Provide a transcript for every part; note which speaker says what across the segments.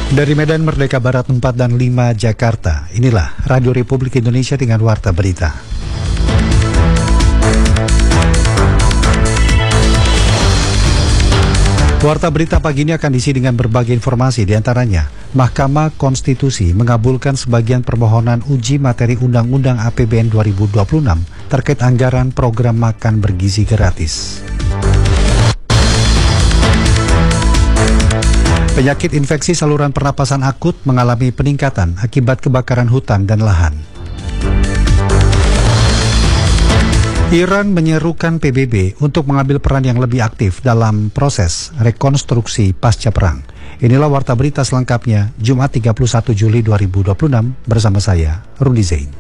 Speaker 1: Dari Medan Merdeka Barat 4 dan 5 Jakarta, inilah Radio Republik Indonesia dengan Warta Berita. Warta Berita pagi ini akan diisi dengan berbagai informasi, diantaranya Mahkamah Konstitusi mengabulkan sebagian permohonan uji materi Undang-Undang APBN 2026 terkait anggaran program makan bergizi gratis. Penyakit infeksi saluran pernapasan akut mengalami peningkatan akibat kebakaran hutan dan lahan. Iran menyerukan PBB untuk mengambil peran yang lebih aktif dalam proses rekonstruksi pasca perang. Inilah Warta Berita selengkapnya, Jumat 31 Juli 2026 bersama saya, Rudi Zain.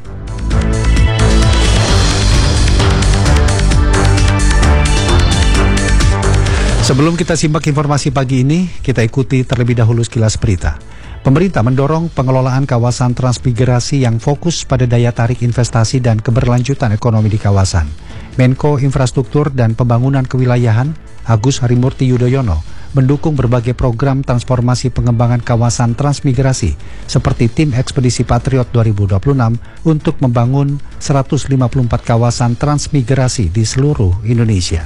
Speaker 1: Sebelum kita simak informasi pagi ini, kita ikuti terlebih dahulu sekilas berita. Pemerintah mendorong pengelolaan kawasan transmigrasi yang fokus pada daya tarik investasi dan keberlanjutan ekonomi di kawasan. Menko Infrastruktur dan Pembangunan Kewilayahan, Agus Harimurti Yudhoyono, mendukung berbagai program transformasi pengembangan kawasan transmigrasi seperti Tim Ekspedisi Patriot 2026 untuk membangun 154 kawasan transmigrasi di seluruh Indonesia.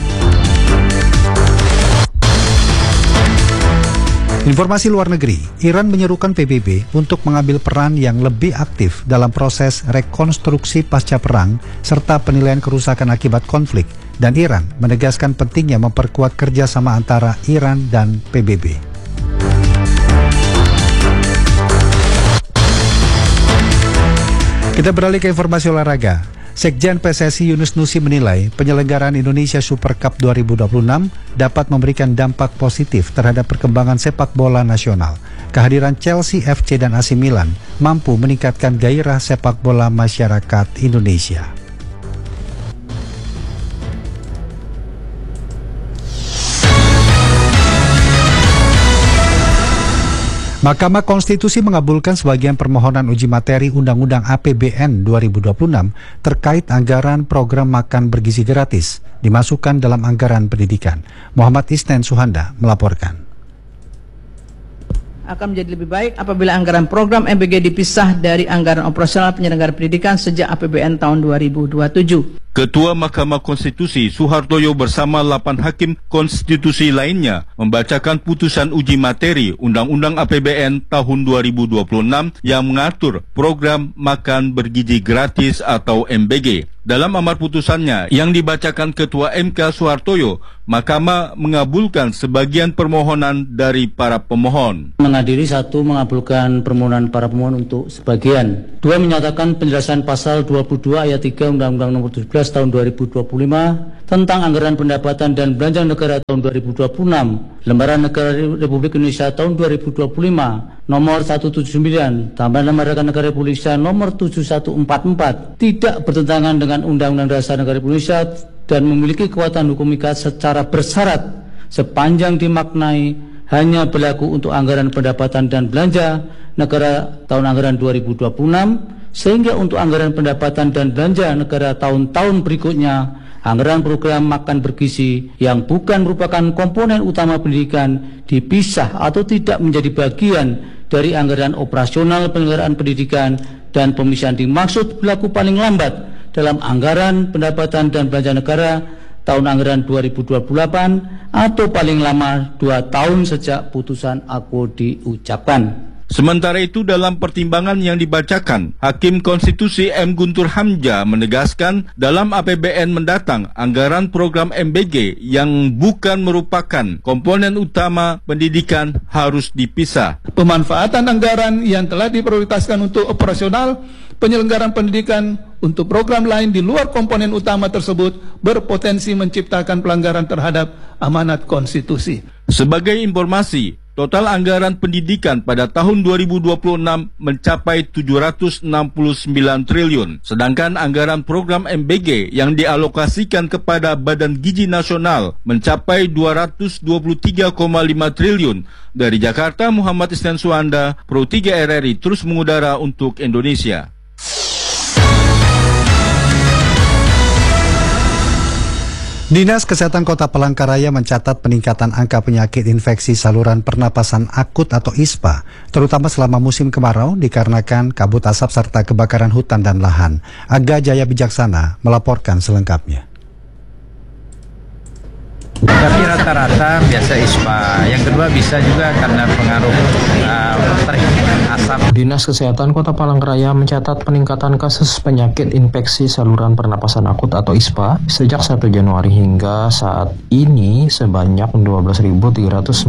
Speaker 1: Informasi luar negeri, Iran menyerukan PBB untuk mengambil peran yang lebih aktif dalam proses rekonstruksi pasca perang serta penilaian kerusakan akibat konflik, dan Iran menegaskan pentingnya memperkuat kerjasama antara Iran dan PBB. Kita beralih ke informasi olahraga. Sekjen PSSI Yunus Nusi menilai penyelenggaraan Indonesia Super Cup 2026 dapat memberikan dampak positif terhadap perkembangan sepak bola nasional. Kehadiran Chelsea FC dan AC Milan mampu meningkatkan gairah sepak bola masyarakat Indonesia. Mahkamah Konstitusi mengabulkan sebagian permohonan uji materi Undang-Undang APBN 2026 terkait anggaran program makan bergizi gratis dimasukkan dalam anggaran pendidikan. Muhammad Isnen Suhanda melaporkan.
Speaker 2: Akan menjadi lebih baik apabila anggaran program MBG dipisah dari anggaran operasional penyelenggara pendidikan sejak APBN tahun 2027.
Speaker 3: Ketua Mahkamah Konstitusi Suhartoyo bersama 8 hakim konstitusi lainnya membacakan putusan uji materi Undang-Undang APBN tahun 2026 yang mengatur program makan bergizi gratis atau MBG. Dalam amar putusannya yang dibacakan Ketua MK Suhartoyo, Mahkamah mengabulkan sebagian permohonan dari para pemohon.
Speaker 4: Mengadili 1, mengabulkan permohonan para pemohon untuk sebagian. 2, menyatakan penjelasan pasal 22 ayat 3 Undang-Undang Nomor 17 tahun 2025 tentang anggaran pendapatan dan belanja negara tahun 2026, Lembaran Negara Republik Indonesia tahun 2025 nomor 179 tambahan Lembaran Negara Republik Indonesia nomor 7144 tidak bertentangan dengan Undang-Undang Dasar Negara Republik Indonesia dan memiliki kekuatan hukum ikat secara bersyarat sepanjang dimaknai hanya berlaku untuk anggaran pendapatan dan belanja negara tahun anggaran 2026, sehingga untuk anggaran pendapatan dan belanja negara tahun-tahun berikutnya, anggaran program makan bergizi yang bukan merupakan komponen utama pendidikan dipisah atau tidak menjadi bagian dari anggaran operasional penyelenggaraan pendidikan, dan pemisahan dimaksud berlaku paling lambat dalam anggaran pendapatan dan belanja negara tahun anggaran 2028 atau paling lama 2 tahun sejak putusan aku diucapkan.
Speaker 3: Sementara itu, dalam pertimbangan yang dibacakan, Hakim Konstitusi M. Guntur Hamzah menegaskan dalam APBN mendatang, anggaran program MBG yang bukan merupakan komponen utama pendidikan harus dipisah.
Speaker 5: Pemanfaatan anggaran yang telah diprioritaskan untuk operasional penyelenggaraan pendidikan untuk program lain di luar komponen utama tersebut berpotensi menciptakan pelanggaran terhadap amanat konstitusi.
Speaker 3: Sebagai informasi, total anggaran pendidikan pada tahun 2026 mencapai 769 triliun, sedangkan anggaran program MBG yang dialokasikan kepada Badan Gizi Nasional mencapai 223,5 triliun. Dari Jakarta, Muhammad Isnen Suhanda, Pro 3 RRI terus mengudara untuk Indonesia.
Speaker 1: Dinas Kesehatan Kota Palangkaraya mencatat peningkatan angka penyakit infeksi saluran pernapasan akut atau ISPA, terutama selama musim kemarau dikarenakan kabut asap serta kebakaran hutan dan lahan. Aga Jaya Bijaksana melaporkan selengkapnya.
Speaker 6: Tapi rata-rata biasa ISPA. Yang kedua bisa juga karena pengaruh terik asap.
Speaker 7: Dinas Kesehatan Kota Palangkaraya mencatat peningkatan kasus penyakit infeksi saluran pernapasan akut atau ISPA sejak 1 Januari hingga saat ini sebanyak 12.394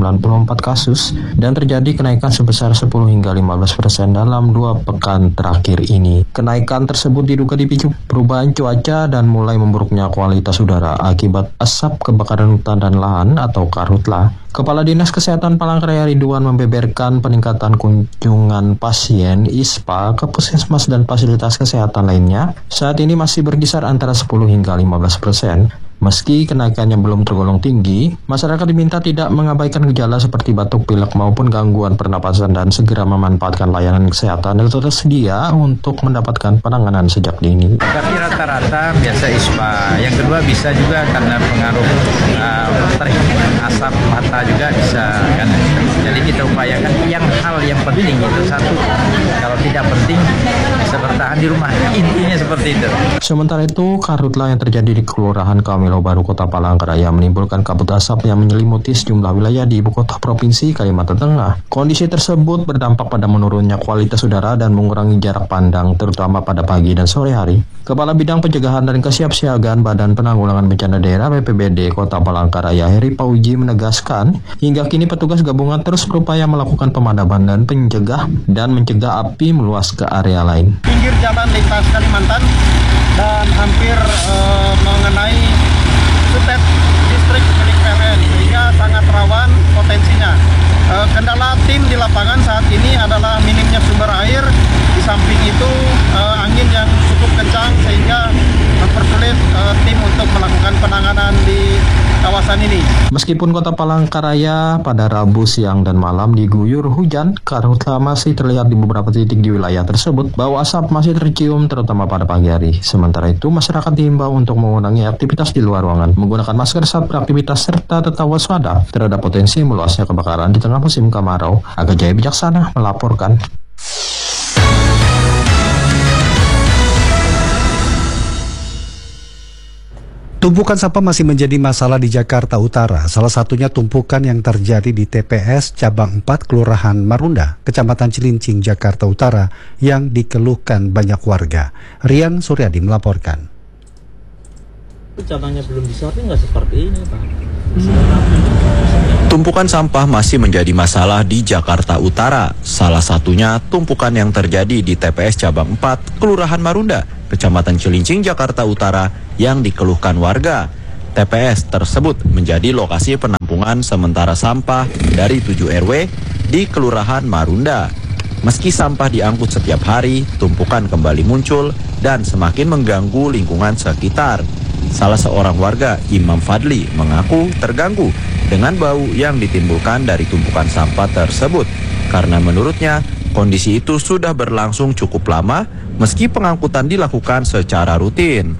Speaker 7: kasus dan terjadi kenaikan sebesar 10 hingga 15% dalam 2 pekan terakhir ini. Kenaikan tersebut diduga dipicu perubahan cuaca dan mulai memburuknya kualitas udara akibat asap kebakaran hutan dan lahan atau karhutla. Kepala Dinas Kesehatan Palangkaraya Ridwan membeberkan peningkatan kunjungan pasien ISPA ke puskesmas dan fasilitas kesehatan lainnya saat ini masih berkisar antara 10 hingga 15%. Meski kenaikannya belum tergolong tinggi, masyarakat diminta tidak mengabaikan gejala seperti batuk pilek maupun gangguan pernapasan dan segera memanfaatkan layanan kesehatan yang tersedia untuk mendapatkan penanganan sejak dini.
Speaker 6: Tapi rata-rata biasa ISPA. Yang kedua bisa juga karena pengaruh terik asap mata juga bisa kan. Jadi kita upayakan hal yang penting itu satu. Kalau tidak penting bisa bertahan di rumah. Intinya seperti itu.
Speaker 7: Sementara itu, karhutla yang terjadi di Kelurahan Kamilo Baru Kota Palangkaraya menimbulkan kabut asap yang menyelimuti sejumlah wilayah di ibu kota provinsi Kalimantan Tengah. Kondisi tersebut berdampak pada menurunnya kualitas udara dan mengurangi jarak pandang terutama pada pagi dan sore hari. Kepala Bidang Pencegahan dan Kesiapsiagaan Badan Penanggulangan Bencana Daerah BPBD Kota Palangkaraya Heri Pauji menegaskan, hingga kini petugas gabungan terus berupaya melakukan pemadaman dan mencegah api meluas ke area lain.
Speaker 8: Pinggir jalan lintas Kalimantan dan hampir mengenai Sutet distrik milik PLN sehingga sangat rawan potensinya. Kendala tim di lapangan saat ini adalah minimnya sumber air, di samping itu angin yang cukup kencang sehingga mempersulit tim untuk melakukan penanganan di kawasan ini.
Speaker 7: Meskipun Kota Palangkaraya pada Rabu siang dan malam diguyur hujan, karhutla masih terlihat di beberapa titik di wilayah tersebut. Bau asap masih tercium terutama pada pagi hari. Sementara itu, masyarakat diimbau untuk mengurangi aktivitas di luar ruangan, menggunakan masker saat beraktivitas serta tetap waspada terhadap potensi meluasnya kebakaran di tengah musim kemarau. Aga Jaya Bijaksana melaporkan.
Speaker 1: Tumpukan sampah masih menjadi masalah di Jakarta Utara. Salah satunya tumpukan yang terjadi di TPS Cabang 4 Kelurahan Marunda, Kecamatan Cilincing, Jakarta Utara yang dikeluhkan banyak warga. Rian Suryadi melaporkan.
Speaker 9: Cabangnya belum disortir nggak seperti ini, Pak.
Speaker 10: Tumpukan sampah masih menjadi masalah di Jakarta Utara. Salah satunya tumpukan yang terjadi di TPS Cabang 4 Kelurahan Marunda, Kecamatan Cilincing, Jakarta Utara yang dikeluhkan warga. TPS tersebut menjadi lokasi penampungan sementara sampah dari 7 RW di Kelurahan Marunda. Meski sampah diangkut setiap hari, tumpukan kembali muncul dan semakin mengganggu lingkungan sekitar. Salah seorang warga, Imam Fadli, mengaku terganggu dengan bau yang ditimbulkan dari tumpukan sampah tersebut. Karena menurutnya, kondisi itu sudah berlangsung cukup lama meski pengangkutan dilakukan secara rutin.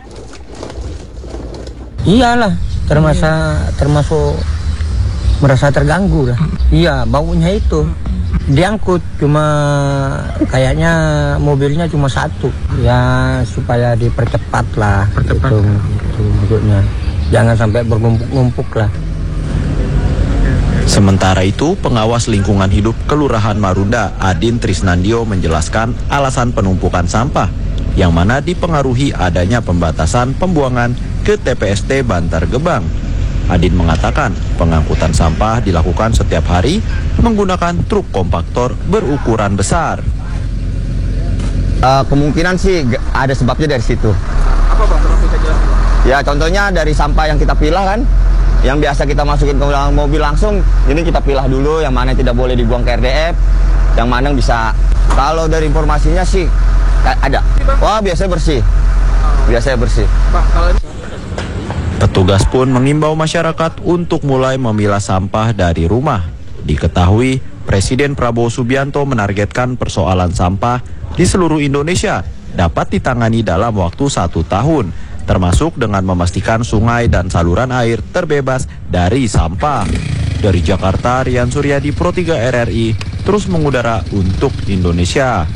Speaker 9: Iyalah, termasuk merasa terganggu lah. Iya, baunya itu. Diangkut, cuma kayaknya mobilnya cuma satu. Ya, supaya dipercepat lah. Itu maksudnya. Jangan sampai bernumpuk-numpuk lah.
Speaker 10: Sementara itu, pengawas lingkungan hidup Kelurahan Marunda, Adin Trisnandio, menjelaskan alasan penumpukan sampah, yang mana dipengaruhi adanya pembatasan pembuangan ke TPST Bantar Gebang. Adin mengatakan pengangkutan sampah dilakukan setiap hari menggunakan truk kompaktor berukuran besar.
Speaker 11: Kemungkinan sih ada sebabnya dari situ.
Speaker 8: Apa Bang? Tolong bisa jelaskan.
Speaker 11: Ya contohnya dari sampah yang kita pilah kan, yang biasa kita masukin ke dalam mobil langsung, ini kita pilah dulu yang mana tidak boleh dibuang ke RDF, yang mana bisa. Kalau dari informasinya sih ada. Wah biasanya bersih. Biasanya bersih.
Speaker 8: Pak, kalau ini...
Speaker 10: Petugas pun mengimbau masyarakat untuk mulai memilah sampah dari rumah. Diketahui, Presiden Prabowo Subianto menargetkan persoalan sampah di seluruh Indonesia dapat ditangani dalam waktu 1 tahun. termasuk dengan memastikan sungai dan saluran air terbebas dari sampah. Dari Jakarta, Rian Suryadi, Pro 3 RRI, terus mengudara untuk Indonesia.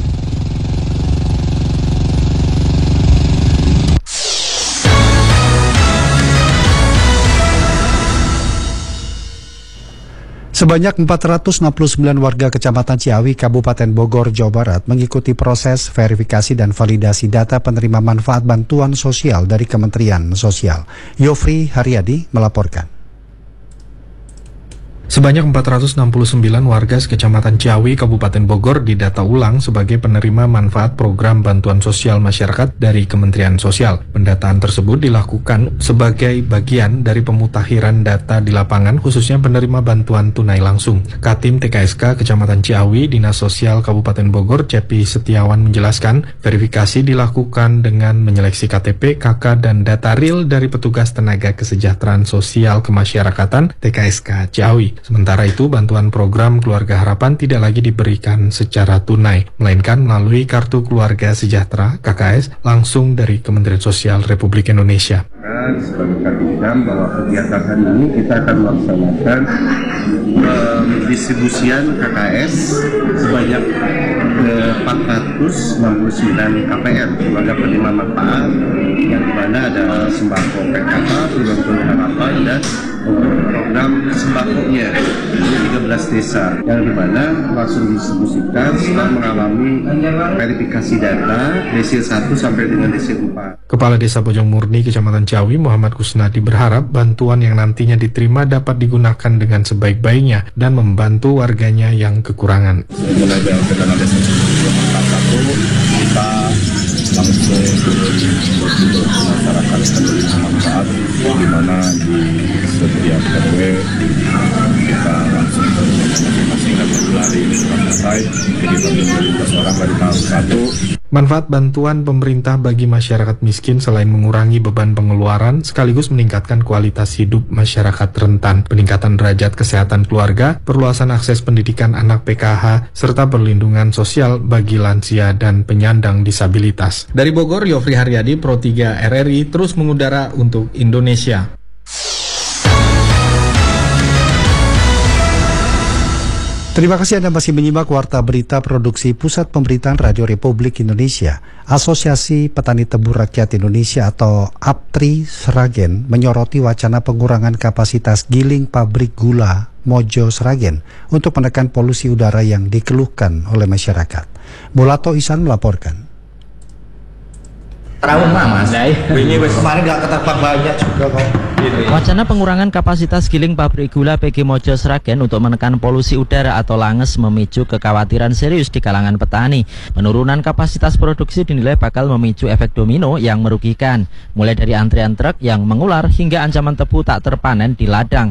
Speaker 1: Sebanyak 469 warga Kecamatan Ciawi, Kabupaten Bogor, Jawa Barat mengikuti proses verifikasi dan validasi data penerima manfaat bantuan sosial dari Kementerian Sosial. Yofri Haryadi melaporkan.
Speaker 7: Sebanyak 469 warga Kecamatan Ciawi, Kabupaten Bogor didata ulang sebagai penerima manfaat program bantuan sosial masyarakat dari Kementerian Sosial. Pendataan tersebut dilakukan sebagai bagian dari pemutakhiran data di lapangan, khususnya penerima bantuan tunai langsung. Katim TKSK Kecamatan Ciawi, Dinas Sosial Kabupaten Bogor, Cepi Setiawan menjelaskan, verifikasi dilakukan dengan menyeleksi KTP, KK, dan data real dari petugas tenaga kesejahteraan sosial kemasyarakatan TKSK Ciawi. Sementara itu, bantuan program Keluarga Harapan tidak lagi diberikan secara tunai, melainkan melalui Kartu Keluarga Sejahtera (KKS) langsung dari Kementerian Sosial Republik Indonesia.
Speaker 12: Sebagai Kadinam bahwa kegiatan hari ini kita akan melaksanakan distribusian KKS sebanyak 469 KPR keluarga penerima manfaat, yang dimana ada sembako PKK, Keluarga Harapan, dan program sembakonya di 13 desa, yang dimana langsung didistribusikan setelah mengalami verifikasi data desil 1 sampai dengan desil 4.
Speaker 7: Kepala Desa Bojong Murni, Kecamatan Ciawi, Muhammad Kusnadi berharap bantuan yang nantinya diterima dapat digunakan dengan sebaik-baiknya dan membantu warganya yang kekurangan.
Speaker 12: Mulai BLT Dana Desa 1, kita langsung untuk masyarakat penerima manfaat, di mana di setiap RW kita langsung masing-masing lari selesai, jadi bagi orang dari tahap 1.
Speaker 7: Manfaat bantuan pemerintah bagi masyarakat miskin selain mengurangi beban pengeluaran, sekaligus meningkatkan kualitas hidup masyarakat rentan, peningkatan derajat kesehatan keluarga, perluasan akses pendidikan anak PKH, serta perlindungan sosial bagi lansia dan penyandang disabilitas. Dari Bogor, Yofri Haryadi, Pro 3 RRI, terus mengudara untuk Indonesia.
Speaker 1: Terima kasih Anda masih menyimak Warta Berita Produksi Pusat Pemberitaan Radio Republik Indonesia. Asosiasi Petani Tebu Rakyat Indonesia atau APTRI Sragen menyoroti wacana pengurangan kapasitas giling pabrik gula Mojo Sragen untuk menekan polusi udara yang dikeluhkan oleh masyarakat. Mulato Isan melaporkan.
Speaker 6: Trauma mas, ini kemarin gak ketebak banyak juga kok.
Speaker 13: Wacana pengurangan kapasitas giling pabrik gula PG Mojo Sragen untuk menekan polusi udara atau langes memicu kekhawatiran serius di kalangan petani. Penurunan kapasitas produksi dinilai bakal memicu efek domino yang merugikan, mulai dari antrian truk yang mengular hingga ancaman tebu tak terpanen di ladang.